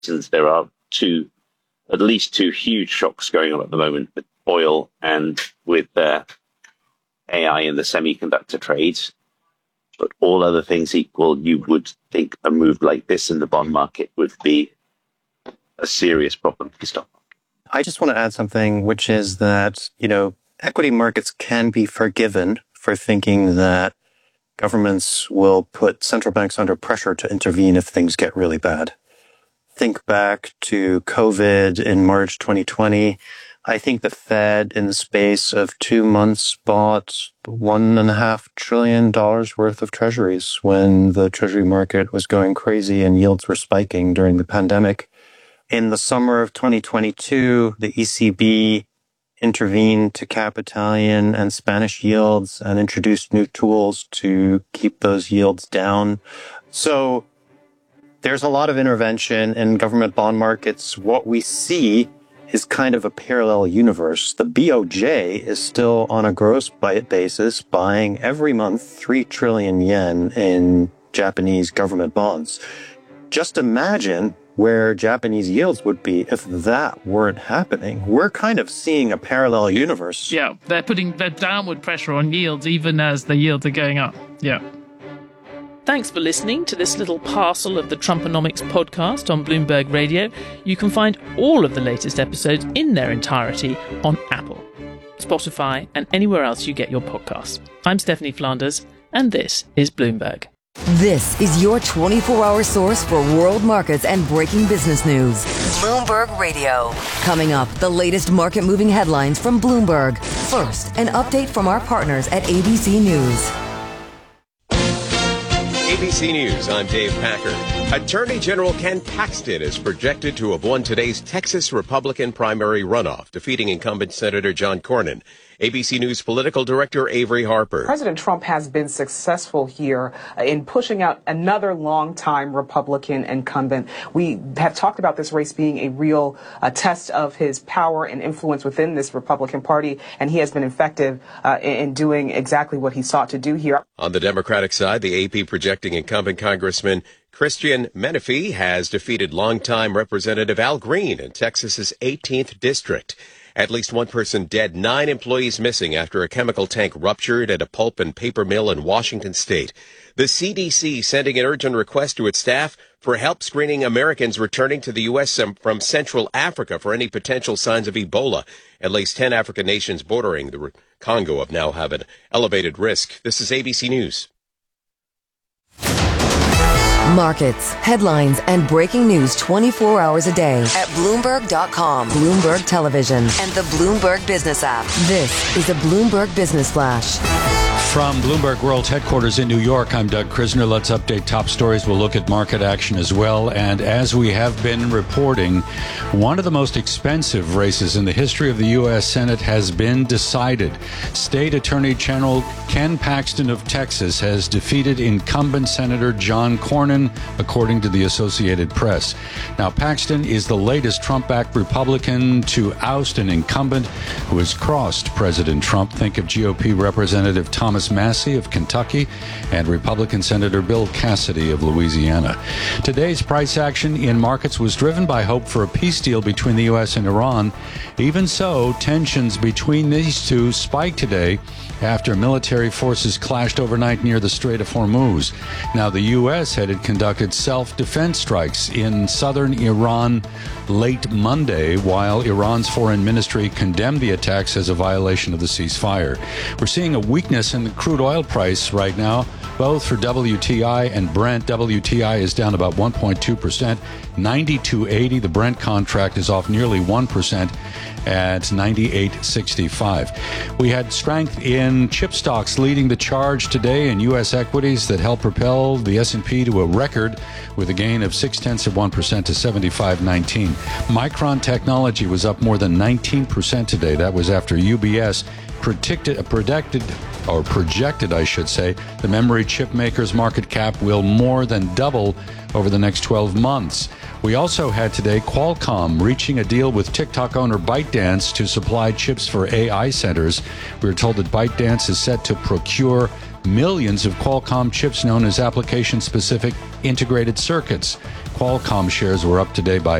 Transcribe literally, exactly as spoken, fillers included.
There are two, at least two huge shocks going on at the moment with oil and with uh, A I in the semiconductor trades. But all other things equal, you would think a move like this in the bond market would be a serious problem for the stock market. I just want to add something, which is that, you know, equity markets can be forgiven for thinking that governments will put central banks under pressure to intervene if things get really bad. Think back to COVID in March twenty twenty. I think the Fed, in the space of two months, bought one and a half trillion dollars worth of treasuries when the treasury market was going crazy and yields were spiking during the pandemic. In the summer of twenty twenty-two, the E C B intervened to cap Italian and Spanish yields and introduced new tools to keep those yields down. So there's a lot of intervention in government bond markets. What we see is kind of a parallel universe. The B O J is still on a gross basis buying every month three trillion yen in Japanese government bonds. Just imagine where Japanese yields would be if that weren't happening. We're kind of seeing a parallel universe. Yeah, they're putting their downward pressure on yields even as the yields are going up. Yeah. Thanks for listening to this little parcel of the Trumponomics podcast on Bloomberg Radio. You can find all of the latest episodes in their entirety on Apple, Spotify, and anywhere else you get your podcasts. I'm Stephanie Flanders, and this is Bloomberg. This is your twenty-four hour source for world markets and breaking business news. Bloomberg Radio. Coming up, the latest market-moving headlines from Bloomberg. First, an update from our partners at A B C News. A B C News, I'm Dave Packer. Attorney General Ken Paxton is projected to have won today's Texas Republican primary runoff, defeating incumbent Senator John Cornyn. A B C News political director Avery Harper. President Trump has been successful here in pushing out another longtime Republican incumbent. We have talked about this race being a real uh, test of his power and influence within this Republican Party, and he has been effective uh, in doing exactly what he sought to do here. On the Democratic side, the A P projecting incumbent Congressman Christian Menefee has defeated longtime Representative Al Green in Texas's eighteenth district. At least one person dead, nine employees missing after a chemical tank ruptured at a pulp and paper mill in Washington state. The C D C sending an urgent request to its staff for help screening Americans returning to the U S from Central Africa for any potential signs of Ebola. At least ten African nations bordering the Congo have now have an elevated risk. This is A B C News. Markets, headlines, and breaking news twenty-four hours a day at Bloomberg dot com, Bloomberg Television, and the Bloomberg Business app. This is a Bloomberg Business Flash. From Bloomberg World Headquarters in New York, I'm Doug Krisner. Let's update top stories. We'll look at market action as well. And as we have been reporting, one of the most expensive races in the history of the U S Senate has been decided. State Attorney General Ken Paxton of Texas has defeated incumbent Senator John Cornyn, according to the Associated Press. Now, Paxton is the latest Trump-backed Republican to oust an incumbent who has crossed President Trump. Think of G O P Representative Thomas Massey of Kentucky and Republican Senator Bill Cassidy of Louisiana. Today's price action in markets was driven by hope for a peace deal between the U S and Iran. Even so, tensions between these two spiked today after military forces clashed overnight near the Strait of Hormuz. Now, the U S had conducted self-defense strikes in southern Iran late Monday, while Iran's foreign ministry condemned the attacks as a violation of the ceasefire. We're seeing a weakness in the crude oil price right now, both for W T I and Brent. W T I is down about one point two percent, ninety-two eighty. The Brent contract is off nearly one percent at ninety-eight sixty-five. We had strength in chip stocks leading the charge today in U S equities that helped propel the S and P to a record with a gain of six tenths of one percent to seventy-five nineteen. Micron Technology was up more than nineteen percent today. That was after U B S predicted, predicted or projected, I should say, the memory chip maker's market cap will more than double over the next twelve months. We also had today Qualcomm reaching a deal with TikTok owner ByteDance to supply chips for A I centers. We were told that ByteDance is set to procure millions of Qualcomm chips known as application-specific integrated circuits. Qualcomm shares were up today by